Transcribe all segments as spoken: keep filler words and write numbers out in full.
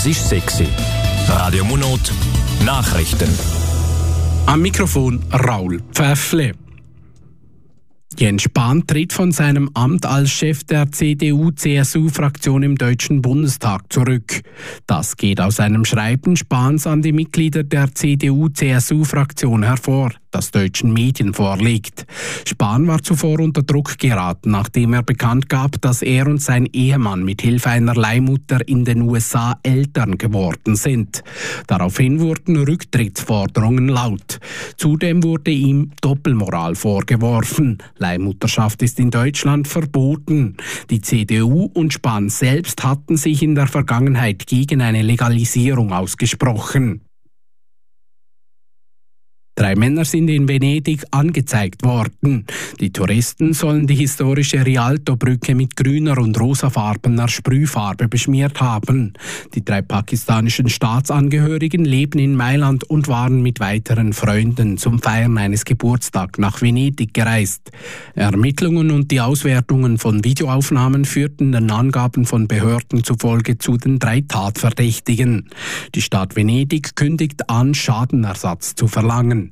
Es ist sexy. Radio Monat Nachrichten. Am Mikrofon Raul Pfäffle. Jens Spahn tritt von seinem Amt als Chef der C D U C S U-Fraktion im Deutschen Bundestag zurück. Das geht aus einem Schreiben Spahns an die Mitglieder der C D U C S U-Fraktion hervor, das deutschen Medien vorliegt. Spahn war zuvor unter Druck geraten, nachdem er bekannt gab, dass er und sein Ehemann mit Hilfe einer Leihmutter in den U S A Eltern geworden sind. Daraufhin wurden Rücktrittsforderungen laut. Zudem wurde ihm Doppelmoral vorgeworfen. Leihmutterschaft ist in Deutschland verboten. Die C D U und Spahn selbst hatten sich in der Vergangenheit gegen eine Legalisierung ausgesprochen. Drei Männer sind in Venedig angezeigt worden. Die Touristen sollen die historische Rialto-Brücke mit grüner und rosafarbener Sprühfarbe beschmiert haben. Die drei pakistanischen Staatsangehörigen leben in Mailand und waren mit weiteren Freunden zum Feiern eines Geburtstags nach Venedig gereist. Ermittlungen und die Auswertungen von Videoaufnahmen führten den Angaben von Behörden zufolge zu den drei Tatverdächtigen. Die Stadt Venedig kündigt an, Schadenersatz zu verlangen.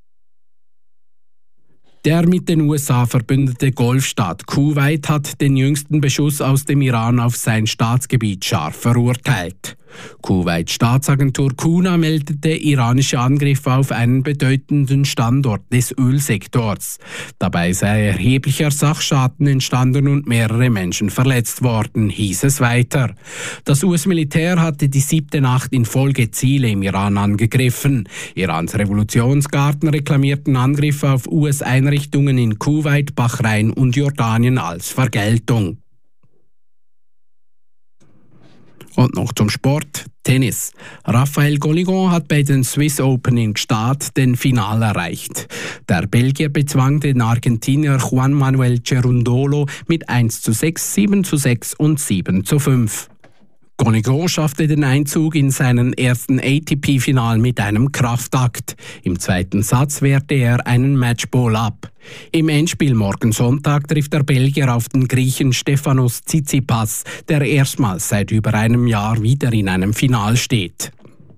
Der mit den U S A verbündete Golfstaat Kuwait hat den jüngsten Beschuss aus dem Iran auf sein Staatsgebiet scharf verurteilt. Kuwaits Staatsagentur Kuna meldete iranische Angriffe auf einen bedeutenden Standort des Ölsektors. Dabei sei erheblicher Sachschaden entstanden und mehrere Menschen verletzt worden, hieß es weiter. Das U S-Militär hatte die siebte Nacht in Folge Ziele im Iran angegriffen. Irans Revolutionsgarden reklamierten Angriffe auf U S-Einrichtungen in Kuwait, Bahrain und Jordanien als Vergeltung. Und noch zum Sport. Tennis. Raphael Goligon hat bei den Swiss Open in Gstaad den Final erreicht. Der Belgier bezwang den Argentinier Juan Manuel Cerundolo mit eins zu sechs, sieben zu sechs und sieben zu fünf. Goligon schaffte den Einzug in seinen ersten A T P-Final mit einem Kraftakt. Im zweiten Satz wehrte er einen Matchball ab. Im Endspiel morgen Sonntag trifft der Belgier auf den Griechen Stefanos Tsitsipas, der erstmals seit über einem Jahr wieder in einem Final steht.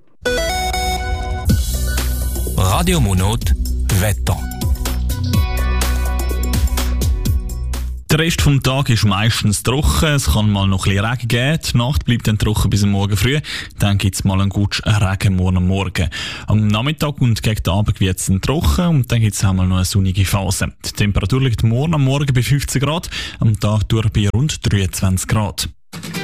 Radio Monat Wetter. Der Rest des Tages ist meistens trocken, es kann mal noch ein bisschen Regen geben, die Nacht bleibt dann trocken bis am Morgen früh, dann gibt es mal einen guten Regen morgen am Morgen. Am Nachmittag und gegen den Abend wird es dann trocken und dann gibt es auch mal noch eine sonnige Phase. Die Temperatur liegt morgen am Morgen bei fünfzehn Grad, am Tag durch bei rund dreiundzwanzig Grad.